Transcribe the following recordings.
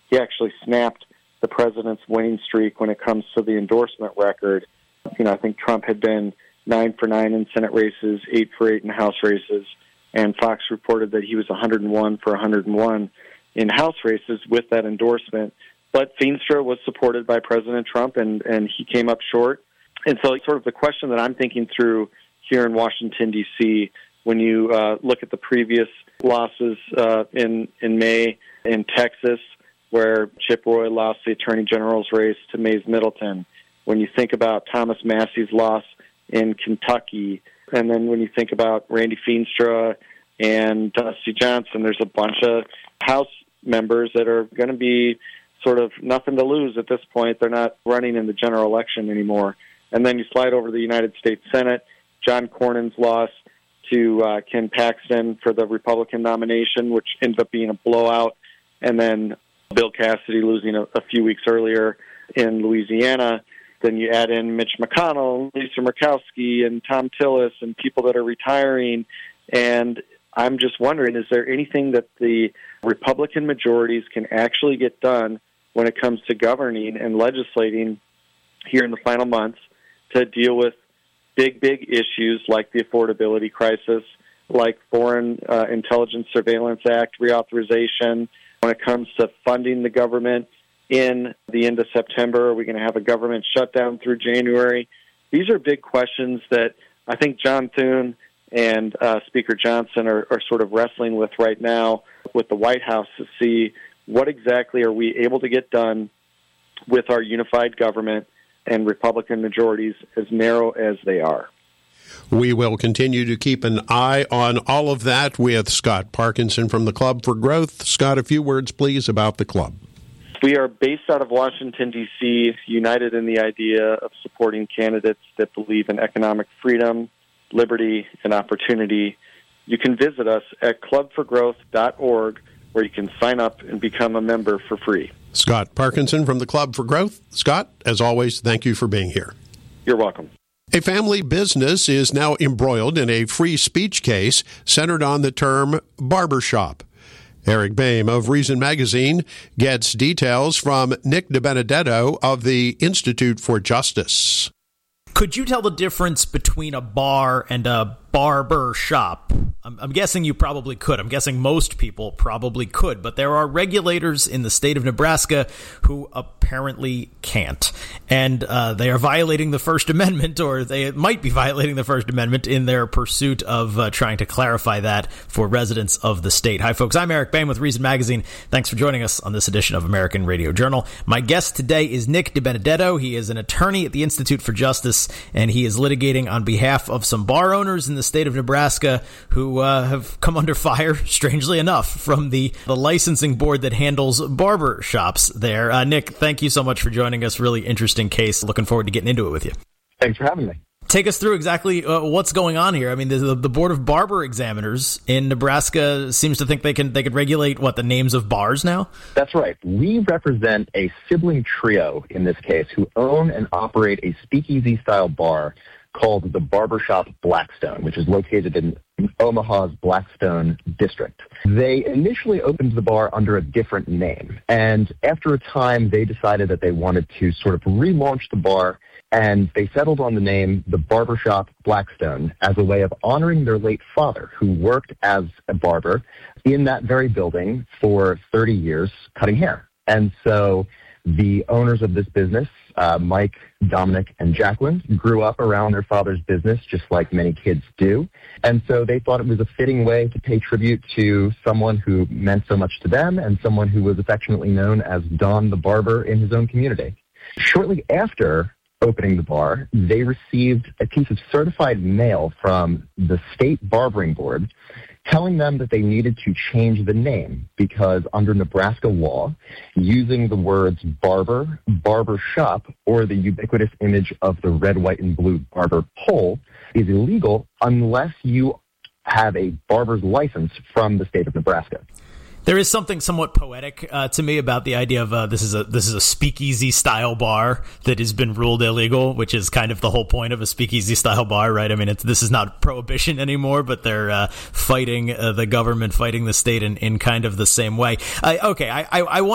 he actually snapped the president's winning streak when it comes to the endorsement record. I think Trump had been 9 for 9 in Senate races, 8 for 8 in House races, and Fox reported that he was 101 for 101 in House races with that endorsement. But Feenstra was supported by President Trump, and he came up short. And so sort of the question that I'm thinking through here in Washington, D.C., when you look at the previous losses in May in Texas, where Chip Roy lost the Attorney General's race to Mays Middleton, when you think about Thomas Massey's loss in Kentucky, and then when you think about Randy Feenstra and Dusty Johnson, there's a bunch of House members that are going to be sort of nothing to lose at this point. They're not running in the general election anymore. And then you slide over to the United States Senate, John Cornyn's loss to Ken Paxton for the Republican nomination, which ended up being a blowout, and then Bill Cassidy losing a few weeks earlier in Louisiana. Then you add in Mitch McConnell, Lisa Murkowski, and Tom Tillis, and people that are retiring. And I'm just wondering, is there anything that the Republican majorities can actually get done when it comes to governing and legislating here in the final months to deal with big issues like the affordability crisis, like Foreign Intelligence Surveillance Act reauthorization, when it comes to funding the government in the end of September? Are we going to have a government shutdown through January? These are big questions that I think John Thune and Speaker Johnson are sort of wrestling with right now with the White House to see what exactly are we able to get done with our unified government and Republican majorities as narrow as they are. We will continue to keep an eye on all of that with Scott Parkinson from the Club for Growth. Scott, a few words, please, about the club. We are based out of Washington, D.C., united in the idea of supporting candidates that believe in economic freedom, liberty, and opportunity. You can visit us at clubforgrowth.org, where you can sign up and become a member for free. Scott Parkinson from the Club for Growth. Scott, as always, thank you for being here. You're welcome. A family business is now embroiled in a free speech case centered on the term barbershop. Eric Boehm of Reason Magazine gets details from Nick DiBenedetto of the Institute for Justice. Could you tell the difference between a bar and a barber shop? I'm guessing you probably could. I'm guessing most people probably could, but there are regulators in the state of Nebraska who apparently can't. And they are violating the First Amendment, or they might be violating the First Amendment in their pursuit of trying to clarify that for residents of the state. Hi, folks. I'm Eric Boehm with Reason Magazine. Thanks for joining us on this edition of American Radio Journal. My guest today is Nick DiBenedetto. He is an attorney at the Institute for Justice, and he is litigating on behalf of some bar owners in the state of Nebraska who have come under fire, strangely enough, from the licensing board that handles barber shops there. Nick, thank you so much for joining us. Really interesting case. Looking forward to getting into it with you. Thanks for having me. Take us through exactly what's going on here. I mean, the Board of Barber Examiners in Nebraska seems to think they could regulate, the names of bars now? That's right. We represent a sibling trio in this case who own and operate a speakeasy-style bar called the Barbershop Blackstone, which is located in Omaha's Blackstone district. They initially opened the bar under a different name, and after a time, they decided that they wanted to sort of relaunch the bar, and they settled on the name the Barbershop Blackstone as a way of honoring their late father, who worked as a barber in that very building for 30 years cutting hair. And so the owners of this business, Mike, Dominic, and Jacqueline, grew up around their father's business, just like many kids do. And so they thought it was a fitting way to pay tribute to someone who meant so much to them and someone who was affectionately known as Don the Barber in his own community. Shortly after opening the bar, they received a piece of certified mail from the state barbering board telling them that they needed to change the name because under Nebraska law, using the words barber, barber shop, or the ubiquitous image of the red, white, and blue barber pole is illegal unless you have a barber's license from the state of Nebraska. There is something somewhat poetic to me about the idea of this is a speakeasy style bar that has been ruled illegal, which is kind of the whole point of a speakeasy style bar, right? I mean, this is not prohibition anymore, but they're fighting the government, fighting the state in kind of the same way. I want to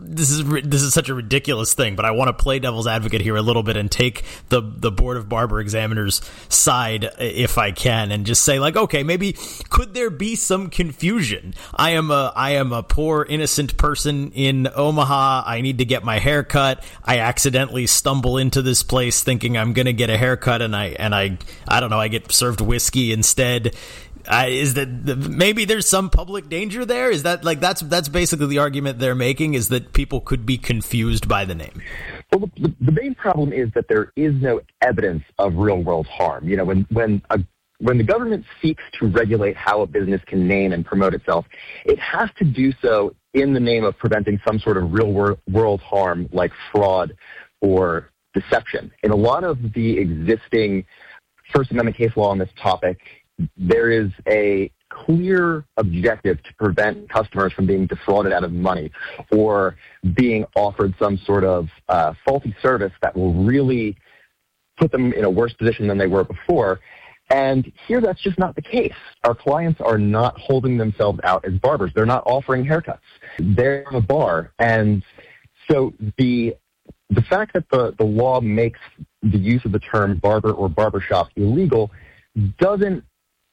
this is such a ridiculous thing, but I want to play devil's advocate here a little bit and take the Board of Barber Examiners side if I can, and just say, like, okay, maybe could there be some confusion? I am a poor innocent person in Omaha. I need to get my hair cut. I accidentally stumble into this place thinking I'm going to get a haircut, and I don't know, I get served whiskey instead. Is that maybe there's some public danger there? Is that, like, that's basically the argument they're making, is that people could be confused by the name? Well, the main problem is that there is no evidence of real-world harm. You know, when the government seeks to regulate how a business can name and promote itself, it has to do so in the name of preventing some sort of real-world harm, like fraud or deception. In a lot of the existing First Amendment case law on this topic, there is a clear objective to prevent customers from being defrauded out of money or being offered some sort of faulty service that will really put them in a worse position than they were before. And here, that's just not the case. Our clients are not holding themselves out as barbers. They're not offering haircuts. They're in a bar. And so the fact that the law makes the use of the term barber or barbershop illegal doesn't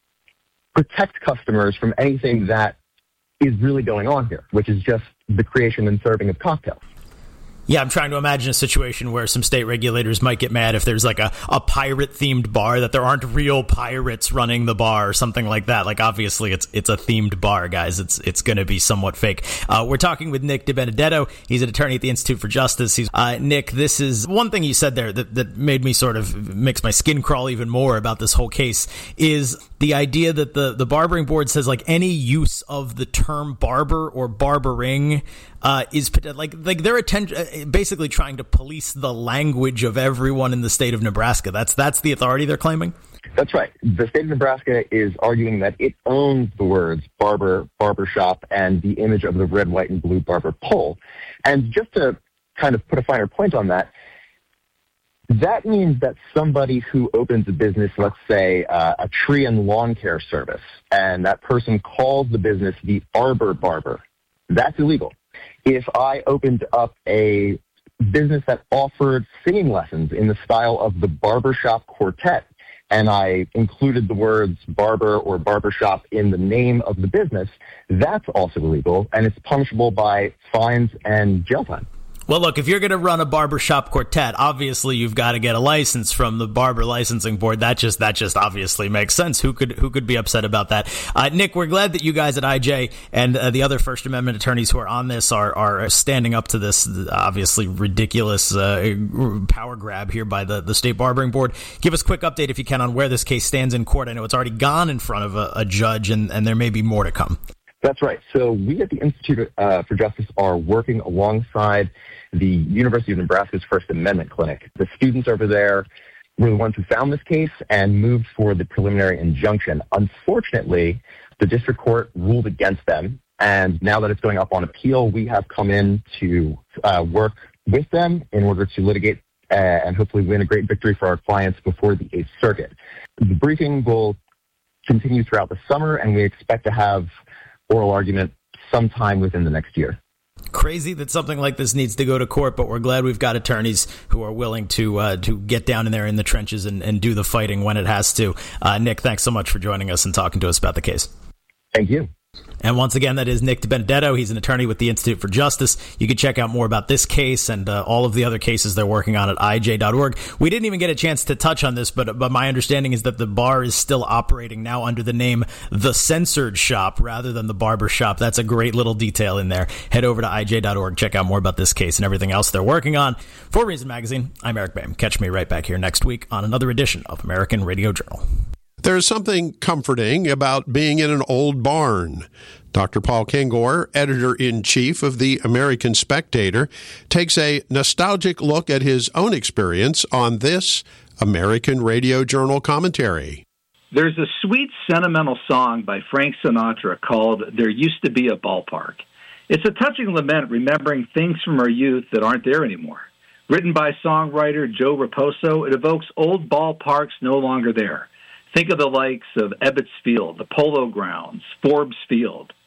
protect customers from anything that is really going on here, which is just the creation and serving of cocktails. Yeah, I'm trying to imagine a situation where some state regulators might get mad if there's like a pirate-themed bar, that there aren't real pirates running the bar or something like that. Like, obviously, it's a themed bar, guys. It's going to be somewhat fake. We're talking with Nick DiBenedetto. He's an attorney at the Institute for Justice. Nick, this is one thing you said there that made me sort of makes my skin crawl even more about this whole case, is the idea that the barbering board says, like, any use of the term barber or barbering is like they're basically trying to police the language of everyone in the state of Nebraska. That's the authority they're claiming? That's right. The state of Nebraska is arguing that it owns the words barber, barbershop, and the image of the red, white, and blue barber pole. And just to kind of put a finer point on that, that means that somebody who opens a business, let's say a tree and lawn care service, and that person calls the business the Arbor Barber, that's illegal. If I opened up a business that offered singing lessons in the style of the Barbershop Quartet, and I included the words barber or barbershop in the name of the business, that's also illegal, and it's punishable by fines and jail time. Well, look, if you're going to run a barbershop quartet, obviously you've got to get a license from the Barber Licensing Board. That just obviously makes sense. Who could be upset about that? Nick, we're glad that you guys at IJ and the other First Amendment attorneys who are on this are standing up to this obviously ridiculous power grab here by the State Barbering Board. Give us a quick update, if you can, on where this case stands in court. I know it's already gone in front of a judge, and there may be more to come. That's right. So we at the Institute for Justice are working alongside the University of Nebraska's First Amendment Clinic. The students over there were the ones who found this case and moved for the preliminary injunction. Unfortunately, the district court ruled against them, and now that it's going up on appeal, we have come in to work with them in order to litigate and hopefully win a great victory for our clients before the Eighth Circuit. The briefing will continue throughout the summer, and we expect to have oral argument sometime within the next year. Crazy that something like this needs to go to court, but we're glad we've got attorneys who are willing to get down in there in the trenches and do the fighting when it has to. Nick, thanks so much for joining us and talking to us about the case. Thank you. And once again, that is Nick DiBenedetto. He's an attorney with the Institute for Justice. You can check out more about this case and all of the other cases they're working on at ij.org. We didn't even get a chance to touch on this, but my understanding is that the bar is still operating now under the name The Censored Shop rather than the Barber Shop. That's a great little detail in there. Head over to ij.org. Check out more about this case and everything else they're working on. For Reason Magazine, I'm Eric Boehm. Catch me right back here next week on another edition of American Radio Journal. There's something comforting about being in an old barn. Dr. Paul Kengor, editor-in-chief of the American Spectator, takes a nostalgic look at his own experience on this American Radio Journal commentary. There's a sweet, sentimental song by Frank Sinatra called There Used to Be a Ballpark. It's a touching lament remembering things from our youth that aren't there anymore. Written by songwriter Joe Raposo, it evokes old ballparks no longer there. Think of the likes of Ebbets Field, the Polo Grounds, Forbes Field.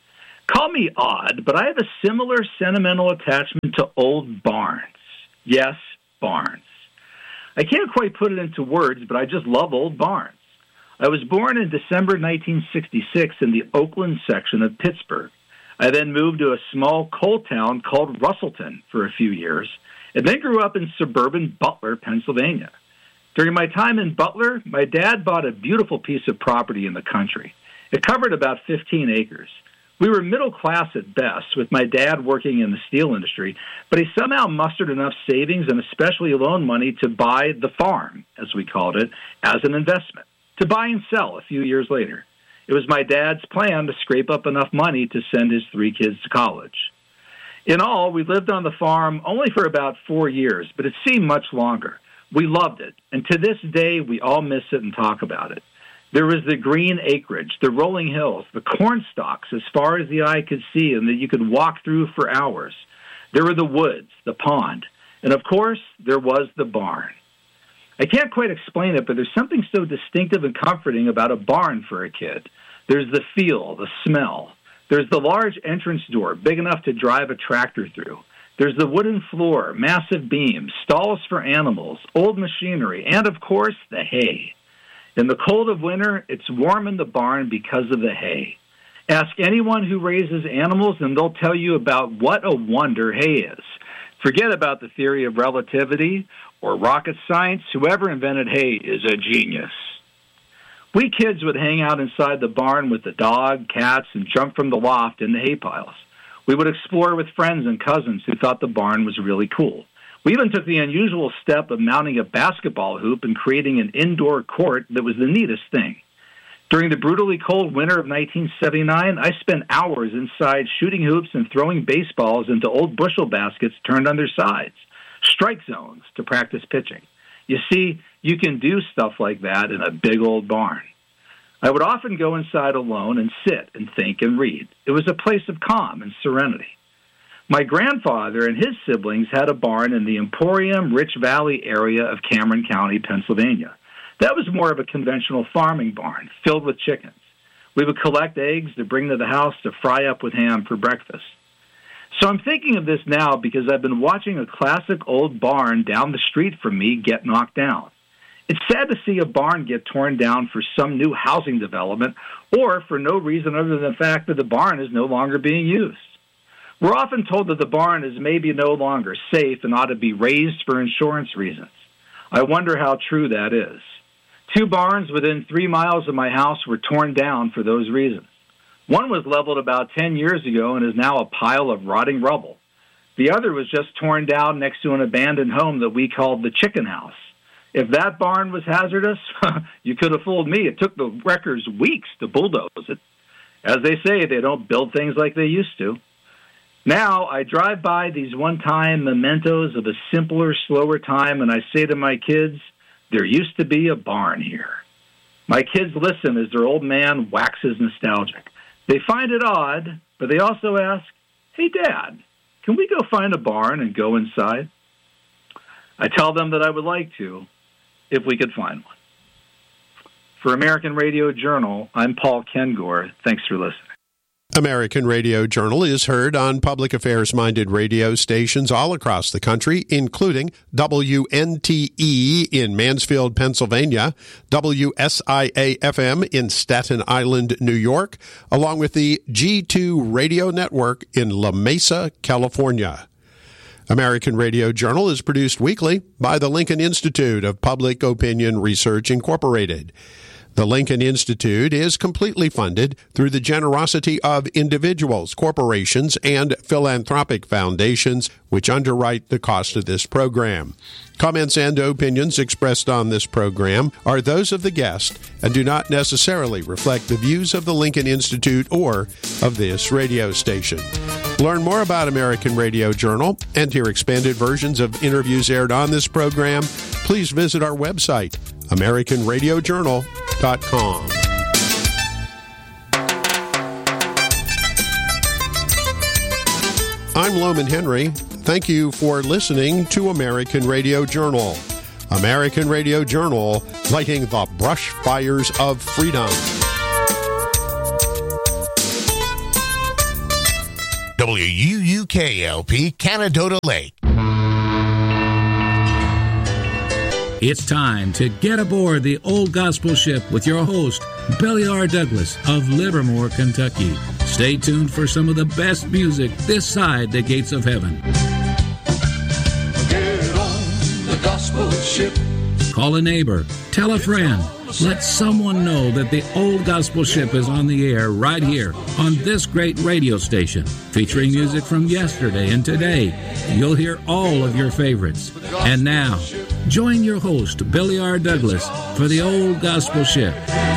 Call me odd, but I have a similar sentimental attachment to old barns. Yes, barns. I can't quite put it into words, but I just love old barns. I was born in December 1966 in the Oakland section of Pittsburgh. I then moved to a small coal town called Russellton for a few years, and then grew up in suburban Butler, Pennsylvania. During my time in Butler, my dad bought a beautiful piece of property in the country. It covered about 15 acres. We were middle class at best, with my dad working in the steel industry, but he somehow mustered enough savings and especially loan money to buy the farm, as we called it, as an investment, to buy and sell a few years later. It was my dad's plan to scrape up enough money to send his 3 kids to college. In all, we lived on the farm only for about 4 years, but it seemed much longer. We loved it, and to this day, we all miss it and talk about it. There was the green acreage, the rolling hills, the corn stalks as far as the eye could see and that you could walk through for hours. There were the woods, the pond, and of course, there was the barn. I can't quite explain it, but there's something so distinctive and comforting about a barn for a kid. There's the feel, the smell. There's the large entrance door, big enough to drive a tractor through. There's the wooden floor, massive beams, stalls for animals, old machinery, and, of course, the hay. In the cold of winter, it's warm in the barn because of the hay. Ask anyone who raises animals, and they'll tell you about what a wonder hay is. Forget about the theory of relativity or rocket science. Whoever invented hay is a genius. We kids would hang out inside the barn with the dog, cats, and jump from the loft in the hay piles. We would explore with friends and cousins who thought the barn was really cool. We even took the unusual step of mounting a basketball hoop and creating an indoor court that was the neatest thing. During the brutally cold winter of 1979, I spent hours inside shooting hoops and throwing baseballs into old bushel baskets turned on their sides, strike zones to practice pitching. You see, you can do stuff like that in a big old barn. I would often go inside alone and sit and think and read. It was a place of calm and serenity. My grandfather and his siblings had a barn in the Emporium, Rich Valley area of Cameron County, Pennsylvania. That was more of a conventional farming barn, filled with chickens. We would collect eggs to bring to the house to fry up with ham for breakfast. So I'm thinking of this now because I've been watching a classic old barn down the street from me get knocked down. It's sad to see a barn get torn down for some new housing development or for no reason other than the fact that the barn is no longer being used. We're often told that the barn is maybe no longer safe and ought to be razed for insurance reasons. I wonder how true that is. 2 barns within 3 miles of my house were torn down for those reasons. One was leveled about 10 years ago and is now a pile of rotting rubble. The other was just torn down next to an abandoned home that we called the chicken house. If that barn was hazardous, you could have fooled me. It took the wreckers weeks to bulldoze it. As they say, they don't build things like they used to. Now, I drive by these one-time mementos of a simpler, slower time, and I say to my kids, there used to be a barn here. My kids listen as their old man waxes nostalgic. They find it odd, but they also ask, hey, Dad, can we go find a barn and go inside? I tell them that I would like to, if we could find one. For American Radio Journal, I'm Paul Kengor. Thanks for listening. American Radio Journal is heard on public affairs-minded radio stations all across the country, including WNTE in Mansfield, Pennsylvania, WSIA-FM in Staten Island, New York, along with the G2 Radio Network in La Mesa, California. American Radio Journal is produced weekly by the Lincoln Institute of Public Opinion Research, Incorporated. The Lincoln Institute is completely funded through the generosity of individuals, corporations, and philanthropic foundations, which underwrite the cost of this program. Comments and opinions expressed on this program are those of the guest and do not necessarily reflect the views of the Lincoln Institute or of this radio station. Learn more about American Radio Journal and hear expanded versions of interviews aired on this program. Please visit our website, AmericanRadioJournal.com. I'm Loman Henry. Thank you for listening to American Radio Journal. American Radio Journal, lighting the brush fires of freedom. WKLP Canadota Lake. It's time to get aboard the Old Gospel Ship with your host, Billy R. Douglas of Livermore, Kentucky. Stay tuned for some of the best music this side the gates of heaven. Get on the gospel ship. Call a neighbor, tell a friend. Let someone know that the Old Gospel Ship is on the air right here on this great radio station, featuring music from yesterday and today. You'll hear all of your favorites. And now, join your host, Billy R. Douglas, for the Old Gospel Ship.